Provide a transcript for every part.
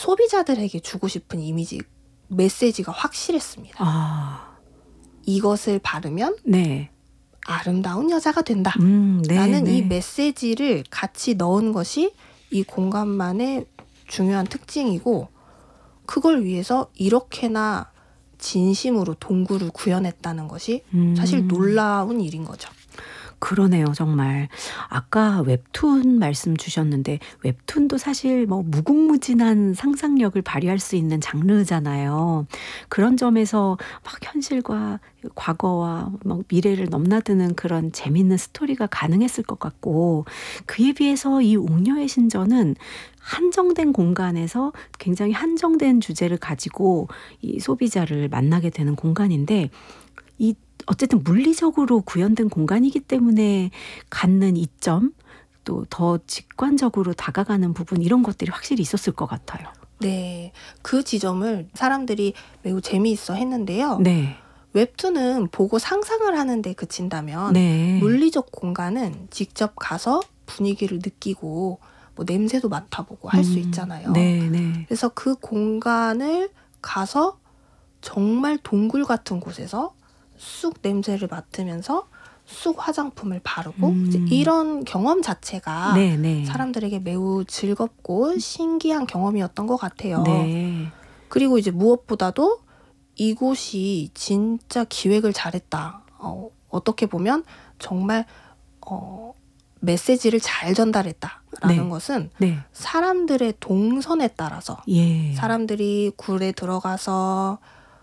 소비자들에게 주고 싶은 이미지, 메시지가 확실했습니다. 아, 이것을 바르면 네. 아름다운 여자가 된다. 네, 라는 네. 이 메시지를 같이 넣은 것이 이 공간만의 중요한 특징이고, 그걸 위해서 이렇게나 진심으로 동굴을 구현했다는 것이 사실 놀라운 일인 거죠. 그러네요, 정말. 아까 웹툰 말씀 주셨는데 웹툰도 사실 뭐 무궁무진한 상상력을 발휘할 수 있는 장르잖아요. 그런 점에서 막 현실과 과거와 막 미래를 넘나드는 그런 재밌는 스토리가 가능했을 것 같고, 그에 비해서 이 옥녀의 신전은 한정된 공간에서 굉장히 한정된 주제를 가지고 이 소비자를 만나게 되는 공간인데, 이 어쨌든 물리적으로 구현된 공간이기 때문에 갖는 이점, 또 더 직관적으로 다가가는 부분, 이런 것들이 확실히 있었을 것 같아요. 네, 그 지점을 사람들이 매우 재미있어 했는데요. 네. 웹툰은 보고 상상을 하는데 그친다면 네. 물리적 공간은 직접 가서 분위기를 느끼고 뭐 냄새도 맡아보고 할 수 있잖아요. 네, 네. 그래서 그 공간을 가서 정말 동굴 같은 곳에서 쑥 냄새를 맡으면서 쑥 화장품을 바르고 이제 이런 경험 자체가 네, 네. 사람들에게 매우 즐겁고 신기한 경험이었던 것 같아요. 네. 그리고 이제 무엇보다도 이곳이 진짜 기획을 잘했다. 어떻게 보면 정말 메시지를 잘 전달했다라는 네. 것은 네. 사람들의 동선에 따라서 예. 사람들이 굴에 들어가서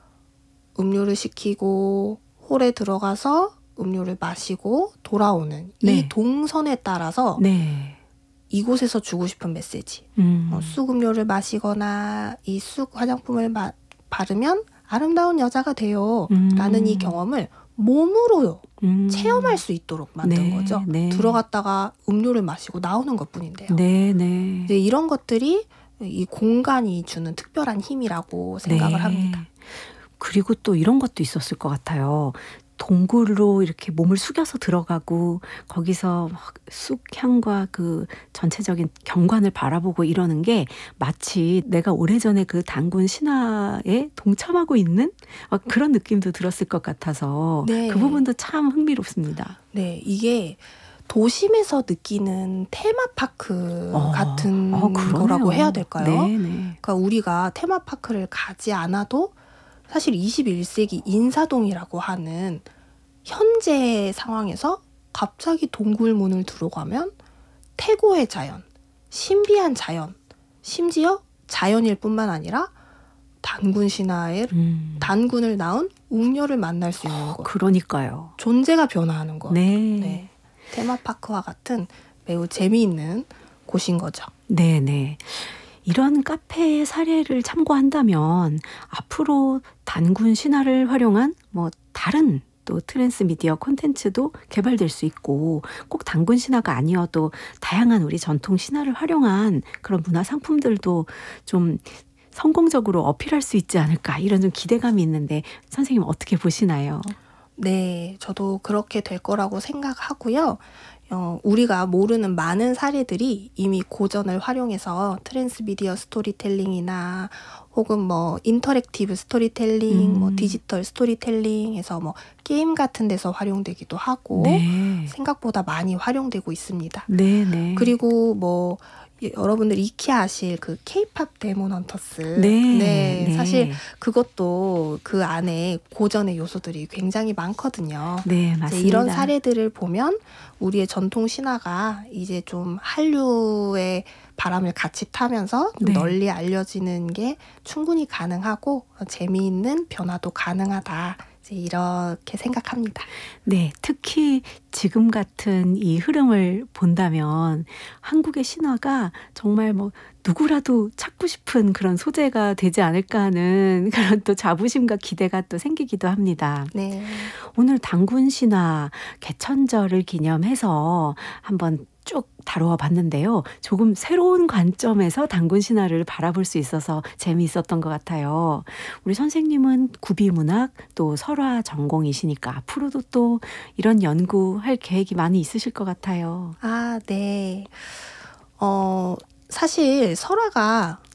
음료를 시키고 홀에 들어가서 음료를 마시고 돌아오는 네. 이 동선에 따라서 네. 이곳에서 주고 싶은 메시지, 쑥 음료를 마시거나 이 쑥 화장품을 바르면 아름다운 여자가 돼요 라는 이 경험을 몸으로 체험할 수 있도록 만든 네, 거죠. 네. 들어갔다가 음료를 마시고 나오는 것뿐인데요. 네, 네. 이제 이런 것들이 이 공간이 주는 특별한 힘이라고 생각을 네. 합니다. 그리고 또 이런 것도 있었을 것 같아요. 동굴로 이렇게 몸을 숙여서 들어가고 거기서 막 쑥향과 그 전체적인 경관을 바라보고 이러는 게 마치 내가 오래전에 그 단군 신화에 동참하고 있는 그런 느낌도 들었을 것 같아서 네. 그 부분도 참 흥미롭습니다. 네, 이게 도심에서 느끼는 테마파크 같은 거라고 해야 될까요? 네, 네. 그러니까 우리가 테마파크를 가지 않아도 사실 21세기 인사동이라고 하는 현재 상황에서 갑자기 동굴문을 들어가면 태고의 자연, 신비한 자연, 심지어 자연일 뿐만 아니라 단군 신화의 단군을 낳은 웅녀를 만날 수 있는 곳. 그러니까요. 존재가 변화하는 곳. 네. 네. 테마파크와 같은 매우 재미있는 곳인 거죠. 네, 네. 이런 카페의 사례를 참고한다면 앞으로 단군 신화를 활용한 뭐 다른 또 트랜스미디어 콘텐츠도 개발될 수 있고, 꼭 단군 신화가 아니어도 다양한 우리 전통 신화를 활용한 그런 문화 상품들도 좀 성공적으로 어필할 수 있지 않을까, 이런 좀 기대감이 있는데 선생님 어떻게 보시나요? 네, 저도 그렇게 될 거라고 생각하고요. 우리가 모르는 많은 사례들이 이미 고전을 활용해서 트랜스미디어 스토리텔링이나 혹은 뭐 인터랙티브 스토리텔링, 뭐 디지털 스토리텔링에서 뭐 게임 같은 데서 활용되기도 하고 네. 생각보다 많이 활용되고 있습니다. 네, 네. 그리고 뭐 여러분들 익히 아실 그 K-팝 데몬 헌터스. 네, 네. 사실 그것도 그 안에 고전의 요소들이 굉장히 많거든요. 네, 맞습니다. 이런 사례들을 보면 우리의 전통 신화가 이제 좀 한류의 바람을 같이 타면서 좀 네. 널리 알려지는 게 충분히 가능하고 재미있는 변화도 가능하다. 이렇게 생각합니다. 네, 특히 지금 같은 이 흐름을 본다면 한국의 신화가 정말 뭐 누구라도 찾고 싶은 그런 소재가 되지 않을까 하는 그런 또 자부심과 기대가 또 생기기도 합니다. 네. 오늘 단군 신화 개천절을 기념해서 한번 쭉 다루어 봤는데요. 조금 새로운 관점에서 단군 신화를 바라볼 수 있어서 재미있었던 것 같아요. 우리 선생님은 구비문학 또 설화 전공이시니까 앞으로도 또 이런 연구할 계획이 많이 있으실 것 같아요. 아, 네. 사실 설화가